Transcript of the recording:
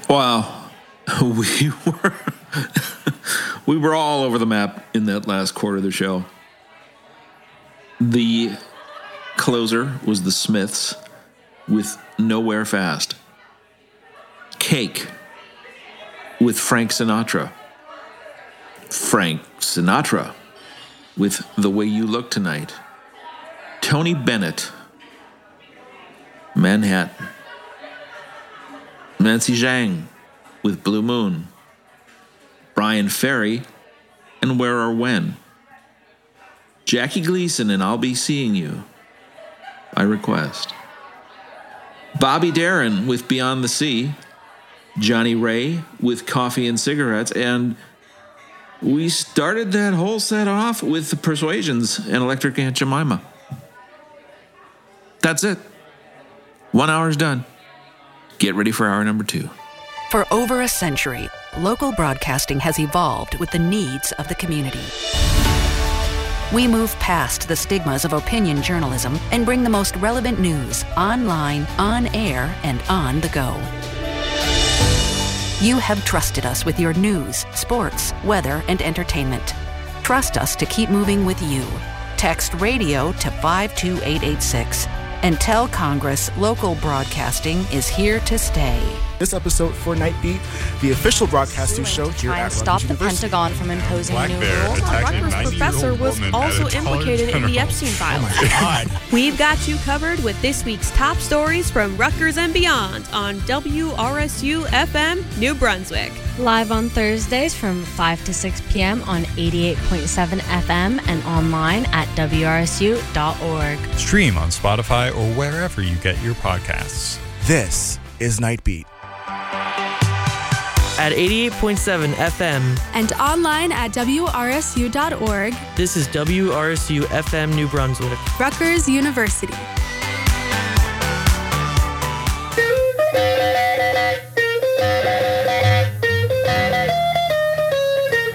Wow. We were all over the map in that last quarter of the show. The closer was the Smiths with Nowhere Fast. Cake with Frank Sinatra. Frank Sinatra with The Way You Look Tonight. Tony Bennett, Manhattan. Nancy Zhang with Blue Moon. Brian Ferry and Where or When. Jackie Gleason and I'll Be Seeing You, by request. Bobby Darin with Beyond the Sea. Johnny Ray with Coffee and Cigarettes. And we started that whole set off with the Persuasions and Electric Aunt Jemima. That's it. 1 hour's done. Get ready for hour number 2. For over a century, local broadcasting has evolved with the needs of the community. We move past the stigmas of opinion journalism and bring the most relevant news online, on air, and on the go. You have trusted us with your news, sports, weather, and entertainment. Trust us to keep moving with you. Text radio to 52886 and tell Congress local broadcasting is here to stay. This episode for Night Beat, the official broadcasting show here at Rutgers Stop the University. Pentagon from imposing Black new bear rules. attacked a Rutgers 90-year-old professor was woman also at a implicated in the Dollar Epstein General. files. We've got you covered with this week's top stories from Rutgers and beyond on WRSU FM New Brunswick. Live on Thursdays from 5 to 6 p.m. on 88.7 FM and online at WRSU.org. Stream on Spotify or wherever you get your podcasts. This is Night Beat. At 88.7 FM and online at WRSU.org. This is WRSU FM New Brunswick. Rutgers University.